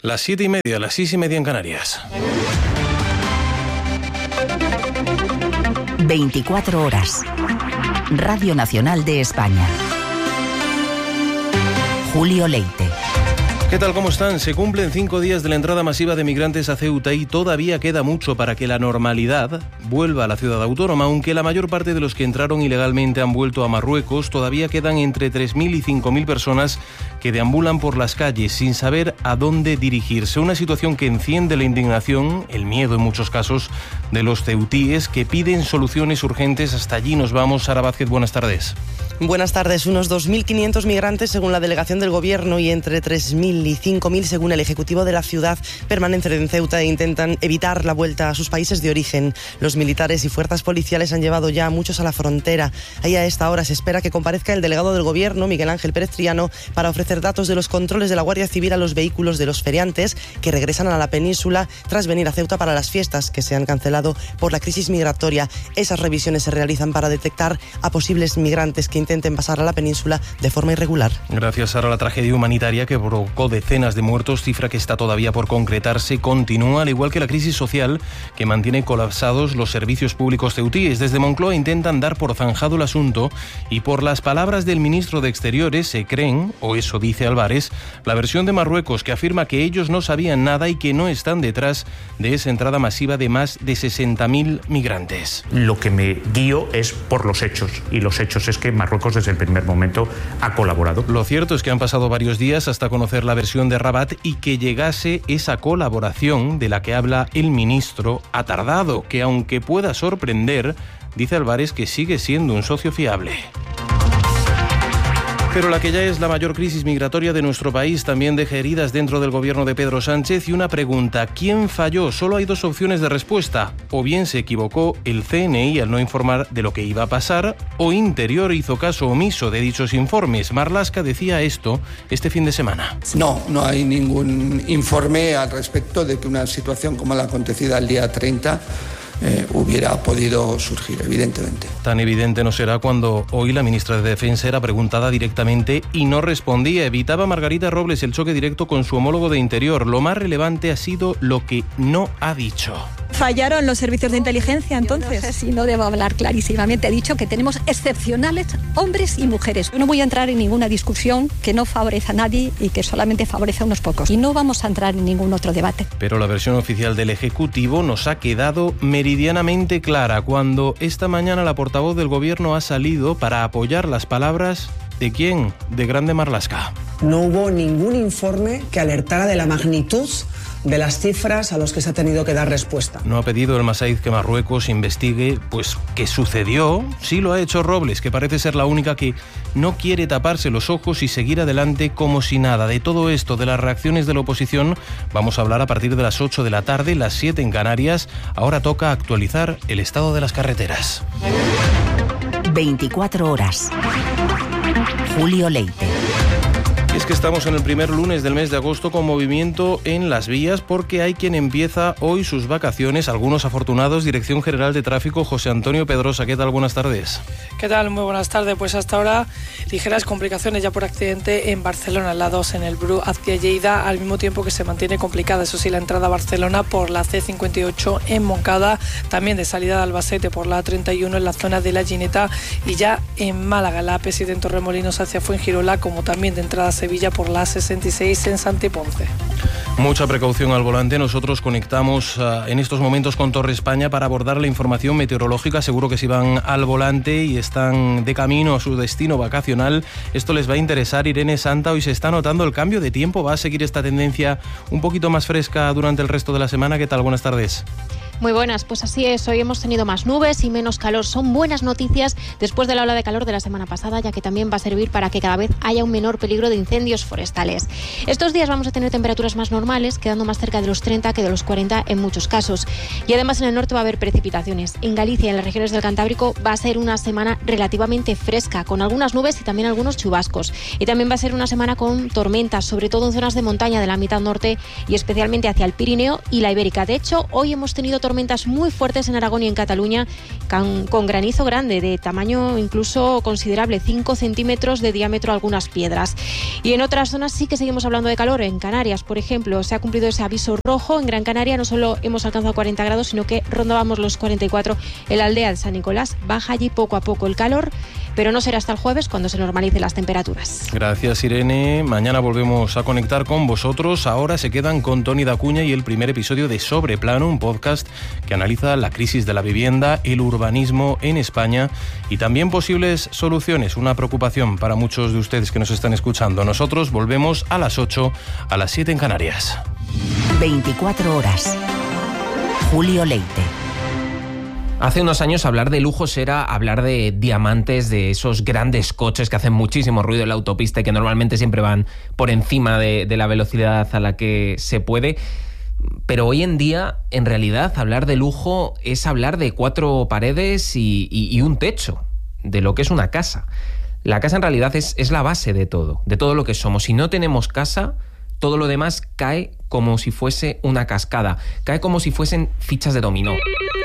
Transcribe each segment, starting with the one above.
Las 7:30, las 6:30 en Canarias. 24 horas. Radio Nacional de España. Julio Leite. ¿Qué tal? ¿Cómo están? Se cumplen 5 días de la entrada masiva de migrantes a Ceuta y todavía queda mucho para que la normalidad vuelva a la ciudad autónoma, aunque la mayor parte de los que entraron ilegalmente han vuelto a Marruecos. Todavía quedan entre 3.000 y 5.000 personas que deambulan por las calles sin saber a dónde dirigirse. Una situación que enciende la indignación, el miedo en muchos casos, de los ceutíes que piden soluciones urgentes. Hasta allí nos vamos. Sara Vázquez, buenas tardes. Buenas tardes. Unos 2.500 migrantes según la delegación del Gobierno y entre 3.000 y 5.000 según el Ejecutivo de la ciudad permanecen en Ceuta e intentan evitar la vuelta a sus países de origen. Los militares y fuerzas policiales han llevado ya a muchos a la frontera. Ahí a esta hora se espera que comparezca el delegado del Gobierno, Miguel Ángel Pérez Triano, para ofrecer datos de los controles de la Guardia Civil a los vehículos de los feriantes que regresan a la península tras venir a Ceuta para las fiestas que se han cancelado por la crisis migratoria. Esas revisiones se realizan para detectar a posibles migrantes que intenten pasar a la península de forma irregular. Gracias, Sara. La tragedia humanitaria que provocó decenas de muertos, cifra que está todavía por concretarse, continúa, al igual que la crisis social que mantiene colapsados los servicios públicos ceutíes. Desde Moncloa intentan dar por zanjado el asunto y, por las palabras del ministro de Exteriores, se creen, o eso dice Álvarez, la versión de Marruecos, que afirma que ellos no sabían nada y que no están detrás de esa entrada masiva de más de 60.000 migrantes. Lo que me guío es por los hechos, y los hechos es que Marruecos desde el primer momento ha colaborado. Lo cierto es que han pasado varios días hasta conocer la versión de Rabat, y que llegase esa colaboración de la que habla el ministro ha tardado, que aunque pueda sorprender, dice Álvarez que sigue siendo un socio fiable. Pero la que ya es la mayor crisis migratoria de nuestro país también deja heridas dentro del gobierno de Pedro Sánchez y una pregunta: ¿quién falló? Solo hay dos opciones de respuesta. O bien se equivocó el CNI al no informar de lo que iba a pasar, o Interior hizo caso omiso de dichos informes. Marlaska decía esto este fin de semana. No hay ningún informe al respecto de que una situación como la acontecida el día 30 hubiera podido surgir, evidentemente. Tan evidente no será cuando hoy la ministra de Defensa era preguntada directamente y no respondía. Evitaba Margarita Robles el choque directo con su homólogo de Interior. Lo más relevante ha sido lo que no ha dicho. ¿Fallaron los servicios de inteligencia entonces? No sé si no debo hablar clarísimamente. He dicho que tenemos excepcionales hombres y mujeres. Yo no voy a entrar en ninguna discusión que no favorece a nadie y que solamente favorece a unos pocos. Y no vamos a entrar en ningún otro debate. Pero la versión oficial del Ejecutivo nos ha quedado meridianamente clara cuando esta mañana la portavoz del Gobierno ha salido para apoyar las palabras ¿de quién? De Grande Marlaska. No hubo ningún informe que alertara de la magnitud de las cifras a los que se ha tenido que dar respuesta. No ha pedido el Masaid que Marruecos investigue, pues, qué sucedió. Sí lo ha hecho Robles, que parece ser la única que no quiere taparse los ojos y seguir adelante como si nada. De todo esto, de las reacciones de la oposición, vamos a hablar a partir de las 8 de la tarde, las 7 en Canarias. Ahora toca actualizar el estado de las carreteras. 24 horas. Julio Leite. Es que estamos en el primer lunes del mes de agosto con movimiento en las vías porque hay quien empieza hoy sus vacaciones, algunos afortunados. Dirección General de Tráfico, José Antonio Pedrosa, ¿qué tal? Buenas tardes. ¿Qué tal? Muy buenas tardes. Pues hasta ahora ligeras complicaciones ya por accidente en Barcelona, la 2 en el Bru hacia Lleida, al mismo tiempo que se mantiene complicada, eso sí, la entrada a Barcelona por la C58 en Moncada, también de salida de Albacete por la A31 en la zona de La Gineta, y ya en Málaga, la AP7 en Torremolinos hacia Fuengirola, como también de entrada a Sevilla por la A66 en Santiponce. Mucha precaución al volante. Nosotros conectamos en estos momentos con Torre España para abordar la información meteorológica. Seguro que si van al volante y están de camino a su destino vacacional, esto les va a interesar. Irene Santa, hoy se está notando el cambio de tiempo. ¿Va a seguir esta tendencia un poquito más fresca durante el resto de la semana? ¿Qué tal? Buenas tardes. Muy buenas, pues así es, hoy hemos tenido más nubes y menos calor. Son buenas noticias después de la ola de calor de la semana pasada, ya que también va a servir para que cada vez haya un menor peligro de incendios forestales. Estos días vamos a tener temperaturas más normales, quedando más cerca de los 30 que de los 40 en muchos casos. Y además en el norte va a haber precipitaciones. En Galicia y en las regiones del Cantábrico va a ser una semana relativamente fresca, con algunas nubes y también algunos chubascos. Y también va a ser una semana con tormentas, sobre todo en zonas de montaña de la mitad norte y especialmente hacia el Pirineo y la Ibérica. De hecho, hoy hemos tenido tormentas tormentas muy fuertes en Aragón y en Cataluña, con granizo grande, de tamaño incluso considerable, 5 centímetros de diámetro algunas piedras. Y en otras zonas sí que seguimos hablando de calor. En Canarias, por ejemplo, se ha cumplido ese aviso rojo. En Gran Canaria no solo hemos alcanzado 40 grados, sino que rondábamos los 44 en la aldea de San Nicolás. Baja allí poco a poco el calor, pero no será hasta el jueves cuando se normalicen las temperaturas. Gracias, Irene. Mañana volvemos a conectar con vosotros. Ahora se quedan con Toni Dacuña y el primer episodio de Sobreplano, un podcast que analiza la crisis de la vivienda, el urbanismo en España y también posibles soluciones. Una preocupación para muchos de ustedes que nos están escuchando. Nosotros volvemos a las 8, a las 7 en Canarias. 24 horas. Julio Leite. Hace unos años hablar de lujos era hablar de diamantes, de esos grandes coches que hacen muchísimo ruido en la autopista y que normalmente siempre van por encima de la velocidad a la que se puede. Pero hoy en día, en realidad, hablar de lujo es hablar de 4 paredes y un techo, de lo que es una casa. La casa en realidad es la base de todo lo que somos. Si no tenemos casa, todo lo demás cae como si fuese una cascada, cae como si fuesen fichas de dominó.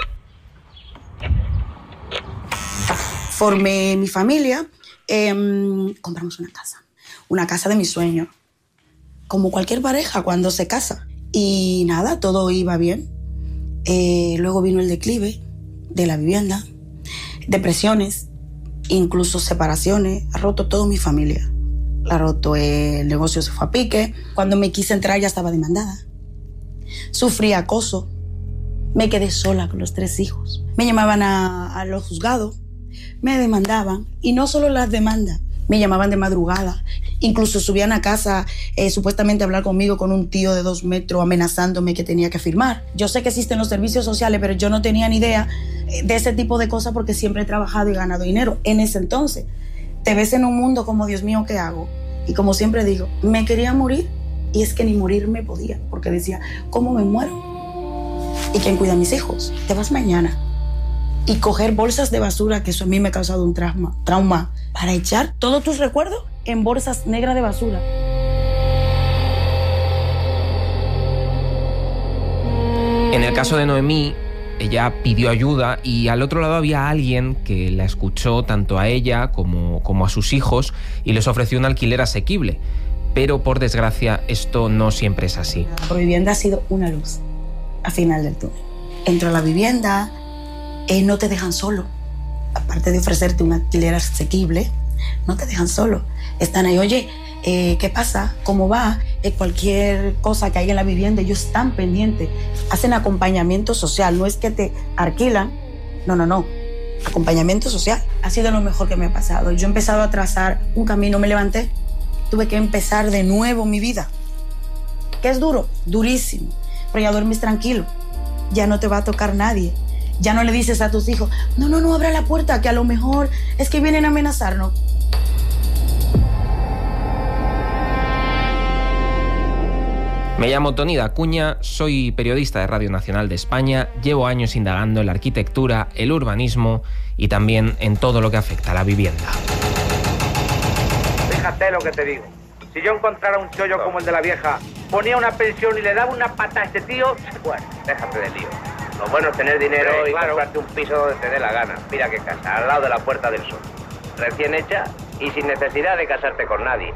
Formé mi familia, compramos una casa de mis sueños, como cualquier pareja cuando se casa. Y nada, todo iba bien. Luego vino el declive de la vivienda, depresiones, incluso separaciones. Ha roto toda mi familia. La ha roto, el negocio se fue a pique. Cuando me quise entrar ya estaba demandada. Sufrí acoso. Me quedé sola con los 3 hijos. Me llamaban a los juzgados. Me demandaban, y no solo las demandas, me llamaban de madrugada, incluso subían a casa supuestamente a hablar conmigo con un tío de 2 metros amenazándome que tenía que firmar. Yo sé que existen los servicios sociales, pero yo no tenía ni idea de ese tipo de cosas porque siempre he trabajado y ganado dinero. En ese entonces, te ves en un mundo como, Dios mío, ¿qué hago? Y como siempre digo, me quería morir y es que ni morir me podía, porque decía, ¿cómo me muero? ¿Y quién cuida a mis hijos? Te vas mañana. Y coger bolsas de basura, que eso a mí me ha causado un trauma, para echar todos tus recuerdos en bolsas negras de basura. En el caso de Noemí, ella pidió ayuda y al otro lado había alguien que la escuchó tanto a ella como a sus hijos y les ofreció un alquiler asequible. Pero por desgracia esto no siempre es así. La Provivienda ha sido una luz al final del túnel. Entro a la vivienda, no te dejan solo. Aparte de ofrecerte un alquiler asequible, no te dejan solo. Están ahí, oye, ¿qué pasa? ¿Cómo va? Cualquier cosa que hay en la vivienda, ellos están pendientes. Hacen acompañamiento social, no es que te alquilan. No. Acompañamiento social. Ha sido lo mejor que me ha pasado. Yo he empezado a trazar un camino, me levanté. Tuve que empezar de nuevo mi vida. ¿Qué es duro? Durísimo. Pero ya duermes tranquilo. Ya no te va a tocar nadie. Ya no le dices a tus hijos, no, abra la puerta, que a lo mejor es que vienen a amenazarnos. Me llamo Toni Dacuña, soy periodista de Radio Nacional de España, llevo años indagando en la arquitectura, el urbanismo y también en todo lo que afecta a la vivienda. Fíjate lo que te digo. Si yo encontrara un chollo como el de la vieja, ponía una pensión y le daba una pata a este tío, bueno, déjate de lío. Lo bueno es tener dinero y comprarte un piso donde te dé la gana. Mira qué casa, al lado de la Puerta del Sol. Recién hecha y sin necesidad de casarte con nadie.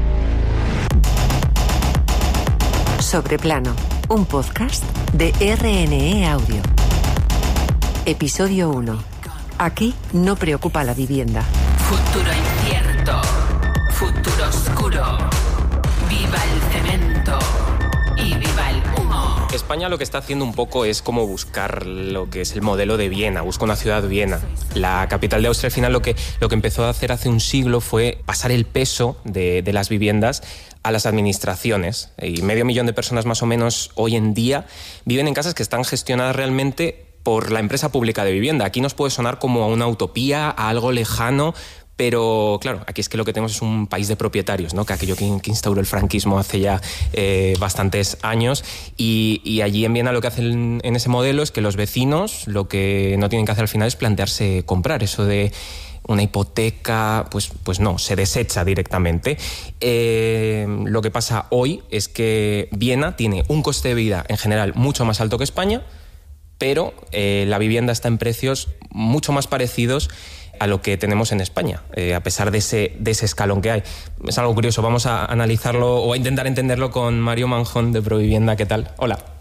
Sobreplano, un podcast de RNE Audio. Episodio 1. Aquí no preocupa la vivienda. Futuro incierto. Futuro oscuro. Viva el cemento. Y viva el humo. España lo que está haciendo un poco es como buscar lo que es el modelo de Viena, busca una ciudad Viena. La capital de Austria al final lo que empezó a hacer hace un siglo fue pasar el peso de las viviendas a las administraciones. Y 500.000 de personas más o menos hoy en día viven en casas que están gestionadas realmente por la empresa pública de vivienda. Aquí nos puede sonar como a una utopía, a algo lejano, pero claro, aquí es que lo que tenemos es un país de propietarios, ¿no? Que aquello que instauró el franquismo hace ya bastantes años, y allí en Viena lo que hacen en ese modelo es que los vecinos lo que no tienen que hacer al final es plantearse comprar. Eso de una hipoteca, pues no, se desecha directamente. Lo que pasa hoy es que Viena tiene un coste de vida en general mucho más alto que España, pero la vivienda está en precios mucho más parecidos a lo que tenemos en España, a pesar de ese escalón que hay. Es algo curioso, vamos a analizarlo o a intentar entenderlo con Mario Manjón de Provivienda. ¿Qué tal? Hola.